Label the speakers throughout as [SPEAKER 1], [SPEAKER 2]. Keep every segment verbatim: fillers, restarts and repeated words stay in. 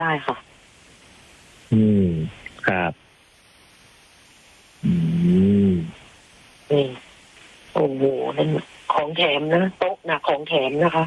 [SPEAKER 1] ได้ค่ะ
[SPEAKER 2] อืมครับอืม
[SPEAKER 1] นี่โอ้โหนั่นของแถมนะโต๊ะนะของแถมนะคะ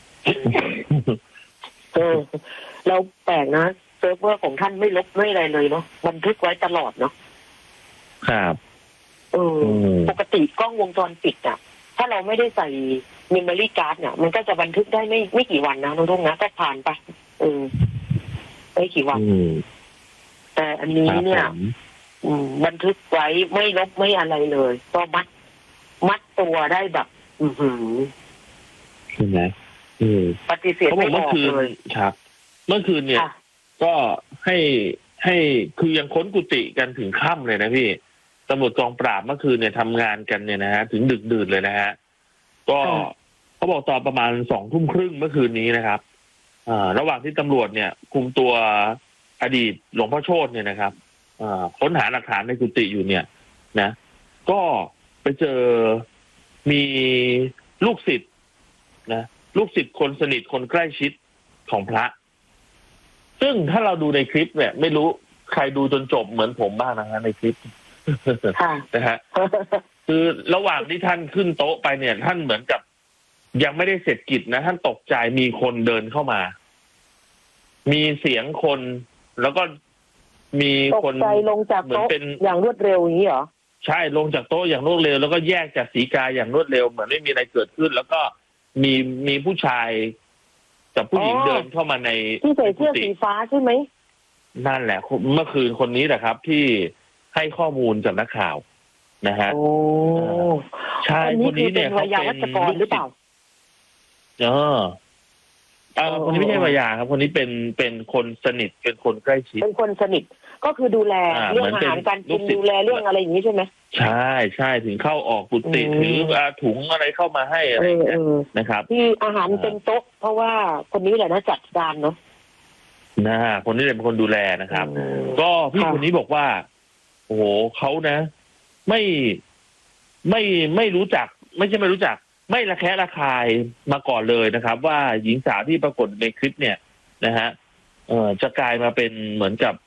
[SPEAKER 1] เออเราแปลกนะเซิร์ฟเวอร์ของท่านไม่ลบไม่อะไรเลยเนาะบันทึกไว้ตลอดเนาะ
[SPEAKER 2] ครับ
[SPEAKER 1] เออปกติกล้องวงจรปิดอ่ะถ้าเราไม่ได้ใส่เมมโมรี่การ์ดเนี่ยมันก็จะบันทึกได้ไม่ไม่กี่วันนะน้องทุ่งนะก็ผ่านไปเออไม่กี่วันแต่อันนี้เนี่ยอืมบันทึกไว้ไม่ลบไม่อะไรเลยก็มัดมัดตัวได้แบบ อือหือ
[SPEAKER 2] ใช่ไหมอืม
[SPEAKER 1] ปฏิเสธไม่ออกเลย
[SPEAKER 2] ครับเมื่อคืนเนี่ยก็ให้ให้คือยังค้นกุฏิกันถึงค่ำเลยนะพี่ตำรวจกองปราบเมื่อคืนเนี่ยทำงานกันเนี่ยนะฮะถึงดึกดื่นเลยนะฮะก็เขาบอกตอนประมาณสองทุ่มครึ่งเมื่อคืนนี้นะครับอ่าระหว่างที่ตำรวจเนี่ยคุมตัวอดีตหลวงพ่อโชติเนี่ยนะครับอ่าค้นหาหลักฐานในกุฏิอยู่เนี่ยนะก็ไปเจอมีลูกศิษย์นะลูกศิษย์คนสนิทคนใกล้ชิดของพระซึ่งถ้าเราดูในคลิปเนี่ยไม่รู้ใครดูจนจบเหมือนผมบ้างนะฮะในคลิปนะฮะคือระหว่างที่ท่านขึ้นโต๊ะไปเนี่ยท่านเหมือนกับยังไม่ได้เสร็จกิจนะท่านตกใจมีคนเดินเข้ามามีเสียงคนแล้วก็มีคน
[SPEAKER 1] ตกใจลงจากโต๊ะอย่างรวดเร็วอย่างนี้เหรอ
[SPEAKER 2] ใช่ลงจากโต๊ะอย่างรวดเร็วแล้วก็แยกจากสีกาอย่างรวดเร็วเหมือนไม่มีอะไรเกิดขึ้นแล้วก็มีมีผู้ชายกับผู้หญิงเดินเข้ามาใน
[SPEAKER 1] ที่ใส่เสื้อสีฟ้าใช่ไหม
[SPEAKER 2] นั่นแหละเมื่อคืนคนนี้แหละครับที่ให้ข้อมูลกับนักข่าวนะฮะ
[SPEAKER 1] โอ้
[SPEAKER 2] ใช่คนนี้เนี่ยเขาเป็น
[SPEAKER 1] หรือเปล่า
[SPEAKER 2] เออเออคนนี้ไม่ใช่วิทยาครับคนนี้เป็นเป็นคนสนิทเป็นคนใกล้ชิด
[SPEAKER 1] เป็นคนสนิทก็คือดูแลเรื่องอาหารการกินดูแลเรื่องอะไรอย่างนี้ใช่ไหม
[SPEAKER 2] ใช่ใช่ถึงเข้าออกกุฏิถือถุงอะไรเข้ามาให้อะไรอย่างเงี้ยนะครับ
[SPEAKER 1] ที่อาหารเป็นโต๊ะเพราะว่าคนนี้แหละนะจัดการเนาะ
[SPEAKER 2] นะคนนี้เป็นคนดูแลนะครับก็พี่คนนี้บอกว่าโอ้โหเขานะ ไม่ไม่ไม่รู้จักไม่ใช่ไม่รู้จักไม่ระแคะระคายมาก่อนเลยนะครับว่าหญิงสาวที่ปรากฏในคลิปเนี่ยนะฮะเอ่อจะกลายมาเป็นเหมือนกับ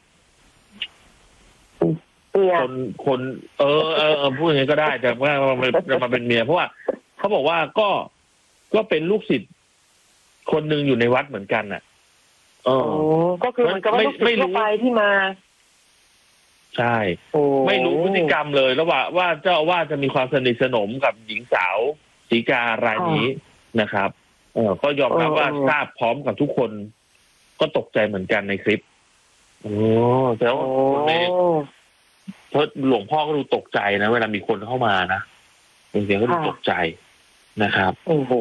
[SPEAKER 2] คนคนเออเออพูดอย่างนี้ก็ได้แต่ว่าจะมาเป็นเมียเพราะว่าเขาบอกว่าก็ก็เป็นลูกศิษย์คนหนึ่งอยู่ในวัดเหมือนกันน่ะ
[SPEAKER 1] โอ้ก็คือมันก็ไม่ไม่รู้ไปที่มา
[SPEAKER 2] ใช่ไม่รู้พฤติกรรมเลยแล้วว่าว่าเจ้าว่าจะมีความสนิทสนมกับหญิงสาวศรีการายนี้นะครับเออก็ยอมรับว่าทราบพร้อมกับทุกคนก็ตกใจเหมือนกันในคลิปโอ้แต่ว่าคนนี้เพราะหลวงพ่อก็ดูตกใจนะเวลามีคนเข้ามานะจริงๆก็ดูตกใจนะครับ
[SPEAKER 1] โอ้โห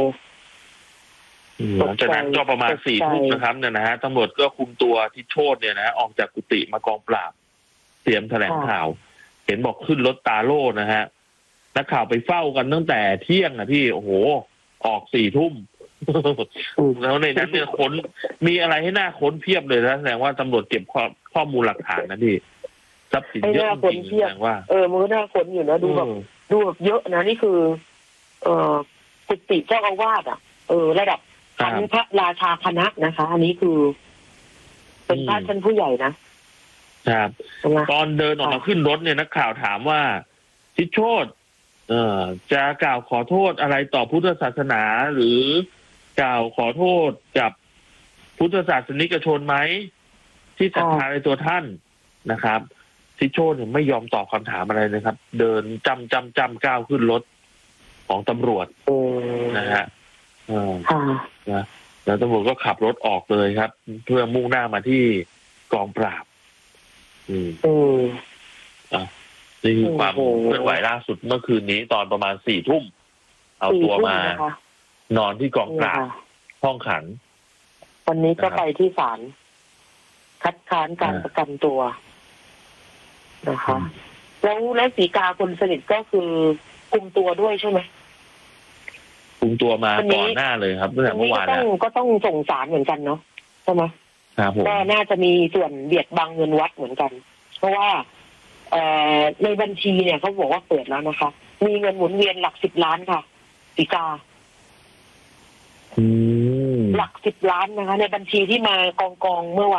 [SPEAKER 2] หลังจากนั้นก็ประมาณสี่ทุ่มนะครับเนี่ยนะฮะตำรวจก็คุมตัวทิศโชติเนี่ยนะออกจากกุฏิมากองปราบเตรียมแถลงข่าวเห็นบอกขึ้นรถตาโล่นะฮะนักข่าวไปเฝ้ากันตั้งแต่เที่ยงนะพี่โอ้โหออกสี่ทุ่มแล้วในนั้นเนี่ยค้นมีอะไรให้หน้าค้นเพียบเลยนะแสดงว่าตำรวจเก็บข้อมูลหลักฐานนะพี่ทรัพย์สินเยอะจริงแสดงว่า
[SPEAKER 1] เออมันก็น่าค้นอยู่นะดูแบบดูแบบเยอะนะนี่คือเอ่อกุฏิเจ้าอาวาสอ่ะเออระดับชั้นพระราชาคณะนะคะอันนี้คือเป็นพระชั้นผู้ใหญ่นะครับ
[SPEAKER 2] ตอนเดินออกมาขึ้นรถเนี่ยนักข่าวถามว่าทิศโชติเอ่อจะกล่าวขอโทษอะไรต่อพุทธศาสนาหรือกล่าวขอโทษกับพุทธศาสนิกชนไหมที่ศรัทธาในตัวท่านนะครับทิศโชติเนี่ยไม่ยอมตอบคำถามอะไรเลยครับเดินจำจำจำก้าวขึ้นรถของตำรวจนะฮะนะแล้วตำรวจก็ขับรถออกเลยครับเพื่อมุ่งหน้ามาที่กองปราบอืมอ่ะนี่คือความเคลื่อนไหวล่าสุดเมื่อคืนนี้ตอนประมาณสี่ทุ่มเอาตัวมานอนที่กองปราบห้องขัง
[SPEAKER 1] วันนี้ก็ไปที่ศาลคัดค้านการประกันตัวนะคะแล้วแล้วศรีกาคนสนิทก็คือคุมตัวด้วยใช่ไหม
[SPEAKER 2] คุมตัวมาก่อนหน้าเลยครับเมื่อเมื่อวานแล้ว
[SPEAKER 1] ก็ต้องส่งศาลเหมือนกันเนาะใช่ไหม
[SPEAKER 2] ครับผม
[SPEAKER 1] ก็น่าจะมีส่วนเบียดบังเงินวัดเหมือนกันเพราะว่าเอ่อในบัญชีเนี่ยเขาบอกว่าเปิดแล้วนะคะมีเงินหมุนเวียนหลักสิบล้านค่ะศรีกาหลักสิบล้านนะคะในบัญชีที่มากองกองเมื่อวาน